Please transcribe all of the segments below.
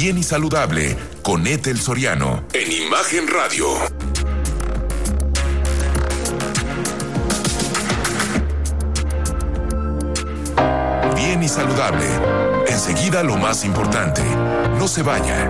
Bien y Saludable con Ethel Soriano en Imagen Radio. Bien y Saludable. Enseguida lo más importante. No se vaya.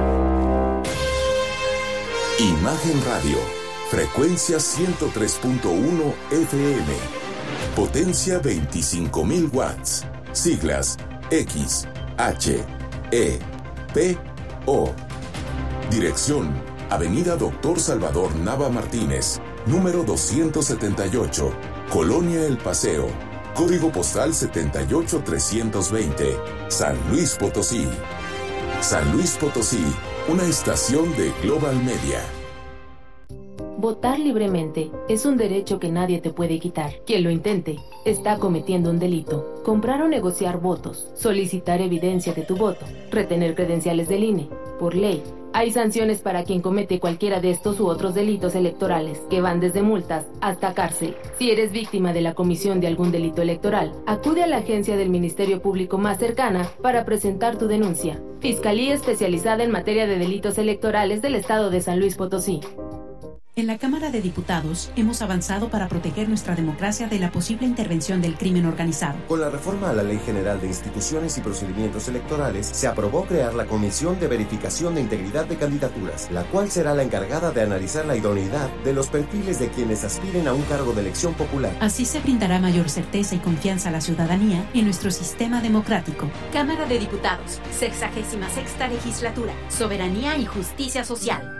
Imagen Radio. Frecuencia 103.1 FM. Potencia 25,000 watts. Siglas X, H, E, P, O. Dirección: Avenida Dr. Salvador Nava Martínez, número 278, Colonia El Paseo. Código postal 78320, San Luis Potosí. San Luis Potosí, una estación de Global Media. Votar libremente es un derecho que nadie te puede quitar. Quien lo intente está cometiendo un delito. Comprar o negociar votos, solicitar evidencia de tu voto, retener credenciales del INE. Por ley, hay sanciones para quien comete cualquiera de estos u otros delitos electorales, que van desde multas hasta cárcel. Si eres víctima de la comisión de algún delito electoral, acude a la agencia del Ministerio Público más cercana para presentar tu denuncia. Fiscalía Especializada en Materia de Delitos Electorales del Estado de San Luis Potosí. En la Cámara de Diputados hemos avanzado para proteger nuestra democracia de la posible intervención del crimen organizado. Con la reforma a la Ley General de Instituciones y Procedimientos Electorales, se aprobó crear la Comisión de Verificación de Integridad de Candidaturas, la cual será la encargada de analizar la idoneidad de los perfiles de quienes aspiren a un cargo de elección popular. Así se brindará mayor certeza y confianza a la ciudadanía en nuestro sistema democrático. Cámara de Diputados, 66ª Legislatura, Soberanía y Justicia Social.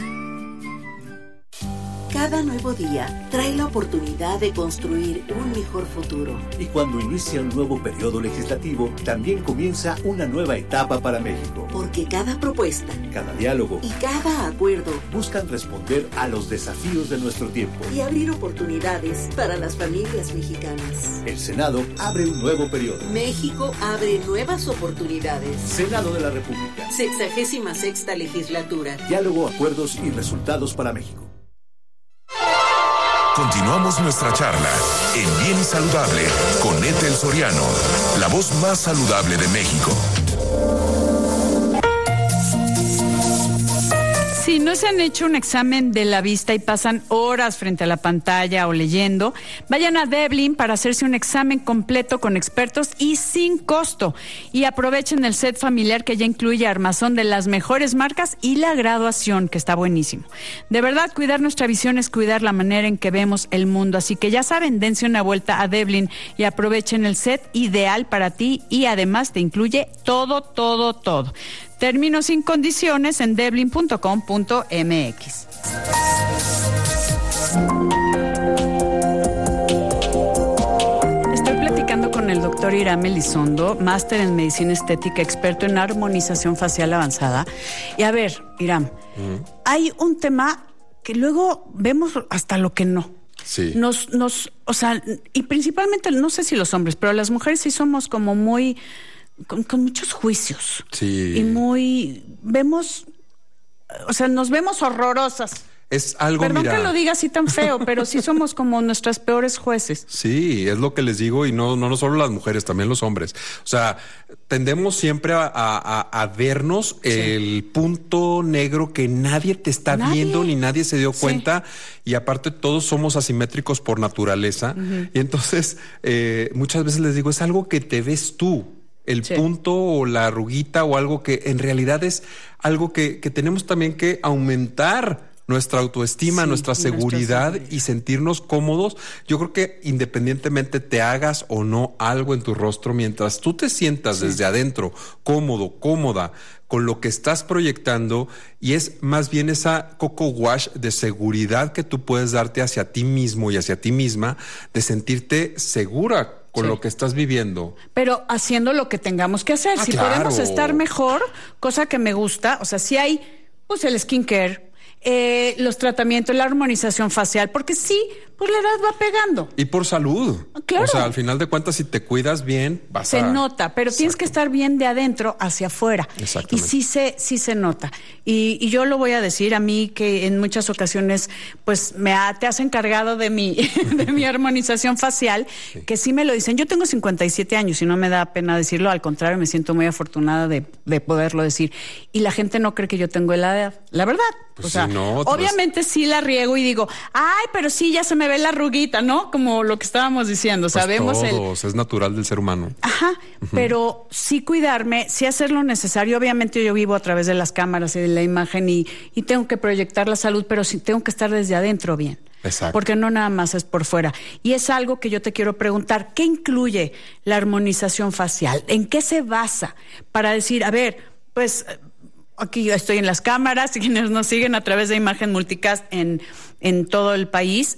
Cada nuevo día trae la oportunidad de construir un mejor futuro. Y cuando inicia un nuevo periodo legislativo, también comienza una nueva etapa para México. Porque cada propuesta, cada diálogo y cada acuerdo buscan responder a los desafíos de nuestro tiempo y abrir oportunidades para las familias mexicanas. El Senado abre un nuevo periodo. México abre nuevas oportunidades. Senado de la República. 66ª Legislatura. Diálogo, acuerdos y resultados para México. Continuamos nuestra charla en Bien y Saludable con Ethel Soriano, la voz más saludable de México. Si no se han hecho un examen de la vista y pasan horas frente a la pantalla o leyendo, vayan a Devlin para hacerse un examen completo con expertos y sin costo. Y aprovechen el set familiar que ya incluye armazón de las mejores marcas y la graduación, que está buenísimo. De verdad, cuidar nuestra visión es cuidar la manera en que vemos el mundo. Así que ya saben, dense una vuelta a Devlin y aprovechen el set ideal para ti y además te incluye todo. Términos sin condiciones en devlin.com.mx. Estoy platicando con el doctor Irán Elizondo, máster en medicina estética, experto en armonización facial avanzada. Y a ver, Irán, hay un tema que luego vemos hasta lo que no. Sí. O sea, y principalmente, no sé si los hombres, pero las mujeres sí somos como muy... Con muchos juicios. Sí. Y nos vemos horrorosas. Es algo, Perdón mira, que lo diga así tan feo, pero sí somos como nuestras peores jueces. Sí, es lo que les digo, y no solo las mujeres, también los hombres. O sea, tendemos siempre a vernos el punto negro que nadie te está viendo, ni nadie se dio cuenta, y aparte todos somos asimétricos por naturaleza. Y entonces, muchas veces les digo, es algo que te ves tú. El punto o la arruguita o algo que en realidad es algo que tenemos también que aumentar nuestra autoestima, nuestra seguridad y sentirnos cómodos. Yo creo que independientemente te hagas o no algo en tu rostro, mientras tú te sientas desde adentro cómodo, cómoda con lo que estás proyectando, y es más bien esa coco wash de seguridad que tú puedes darte hacia ti mismo y hacia ti misma, de sentirte segura con lo que estás viviendo. Pero haciendo lo que tengamos que hacer. Si podemos estar mejor, cosa que me gusta, o sea, si hay, pues el skincare, los tratamientos, la armonización facial, porque sí, pues la edad va pegando. Y por salud. Claro. O sea, al final de cuentas, si te cuidas bien, se nota, pero tienes que estar bien de adentro hacia afuera. Exactamente. Y sí se nota. Y yo lo voy a decir, a mí que en muchas ocasiones, pues te has encargado de mi armonización facial, que sí me lo dicen. Yo tengo 57 años y no me da pena decirlo, al contrario, me siento muy afortunada de poderlo decir. Y la gente no cree que yo tengo la edad, la verdad. Pues o sea, sí, no, obviamente sí la riego y digo, ay, pero sí, ya se me ve la arruguita, ¿no? Como lo que estábamos diciendo, pues sabemos es natural del ser humano. Ajá, pero sí cuidarme, sí hacer lo necesario. Obviamente yo vivo a través de las cámaras y de la imagen y tengo que proyectar la salud, pero sí tengo que estar desde adentro bien. Exacto. Porque no nada más es por fuera. Y es algo que yo te quiero preguntar, ¿qué incluye la armonización facial? ¿En qué se basa? Para decir, a ver, pues aquí yo estoy en las cámaras, quienes nos siguen a través de Imagen Multicast en todo el país,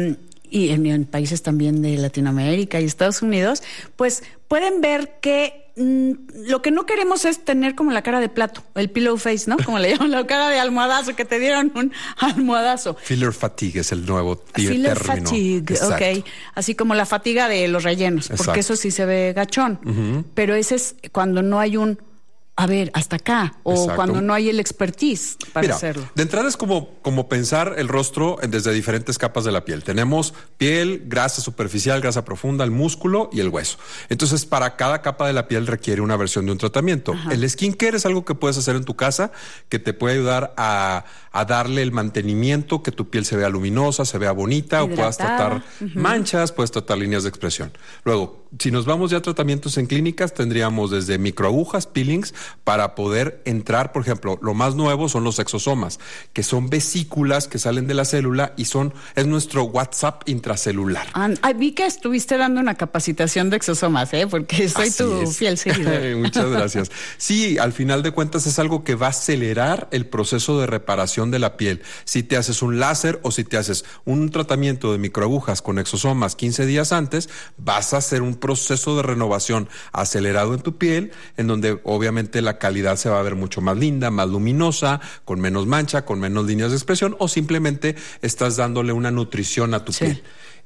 y en países también de Latinoamérica y Estados Unidos, pues pueden ver que lo que no queremos es tener como la cara de plato, el pillow face, ¿no? Como le llaman, la cara de almohadazo, que te dieron un almohadazo. Filler fatigue es el nuevo Filler término. Fatigue, ok. Así como la fatiga de los rellenos, Exacto. Porque eso sí se ve gachón. Pero ese es cuando no hay a ver, hasta acá, o Exacto. cuando no hay el expertise para hacerlo. De entrada es como pensar el rostro desde diferentes capas de la piel. Tenemos piel, grasa superficial, grasa profunda, el músculo y el hueso. Entonces, para cada capa de la piel requiere una versión de un tratamiento. Ajá. El skincare es algo que puedes hacer en tu casa, que te puede ayudar a darle el mantenimiento, que tu piel se vea luminosa, se vea bonita, hidratada, o puedas tratar manchas, puedes tratar líneas de expresión. Luego, si nos vamos ya a tratamientos en clínicas, tendríamos desde microagujas, peelings, para poder entrar, por ejemplo, lo más nuevo son los exosomas, que son vesículas que salen de la célula y es nuestro WhatsApp intracelular. Vi que estuviste dando una capacitación de exosomas, porque soy tu fiel seguidor. Muchas gracias. Sí, al final de cuentas es algo que va a acelerar el proceso de reparación de la piel. Si te haces un láser o si te haces un tratamiento de microagujas con exosomas 15 días antes, vas a hacer un proceso de renovación acelerado en tu piel, en donde obviamente la calidad se va a ver mucho más linda, más luminosa, con menos mancha, con menos líneas de expresión, o simplemente estás dándole una nutrición a tu piel.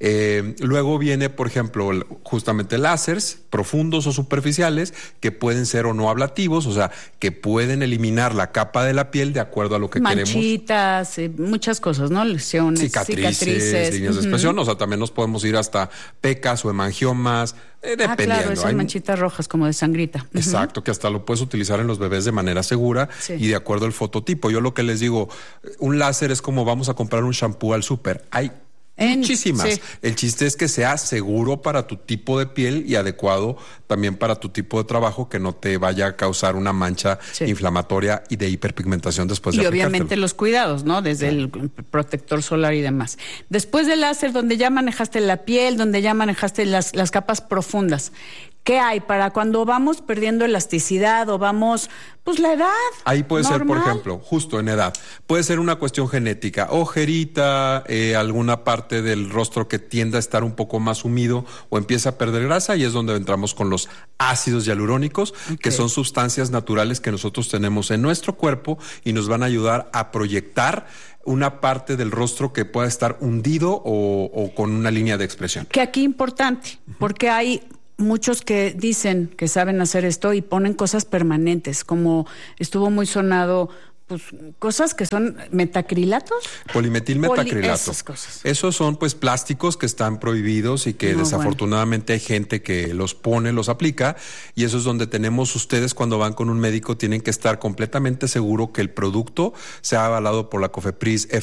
Luego viene, por ejemplo, justamente láseres profundos o superficiales que pueden ser o no ablativos, o sea, que pueden eliminar la capa de la piel de acuerdo a lo que queremos. Manchitas, muchas cosas, ¿no? Lesiones, cicatrices, líneas de expresión, o sea, también nos podemos ir hasta pecas o hemangiomas, dependiendo. Claro, esas manchitas rojas como de sangrita. Exacto, que hasta lo puedes utilizar en los bebés de manera segura y de acuerdo al fototipo. Yo lo que les digo, un láser es como vamos a comprar un shampoo al súper. Hay muchísimas. El chiste es que sea seguro para tu tipo de piel y adecuado también para tu tipo de trabajo, que no te vaya a causar una mancha inflamatoria y de hiperpigmentación después de aplicártelo. Obviamente los cuidados, ¿no? Desde el protector solar y demás. Después del láser, donde ya manejaste la piel, donde ya manejaste las capas profundas, ¿qué hay para cuando vamos perdiendo elasticidad o vamos, pues la edad? Ahí puede normal. ser, por ejemplo, justo en edad. Puede ser una cuestión genética, ojerita, alguna parte del rostro que tienda a estar un poco más humido o empieza a perder grasa, y es donde entramos con los ácidos hialurónicos, que son sustancias naturales que nosotros tenemos en nuestro cuerpo y nos van a ayudar a proyectar una parte del rostro que pueda estar hundido o con una línea de expresión. Que aquí importante, porque hay muchos que dicen que saben hacer esto y ponen cosas permanentes, como estuvo muy sonado, pues cosas que son metacrilatos. Polimetilmetacrilato. Esas cosas. Esos son pues plásticos que están prohibidos y que desafortunadamente hay gente que los pone, los aplica, y eso es donde tenemos ustedes cuando van con un médico tienen que estar completamente seguro que el producto sea avalado por la COFEPRIS,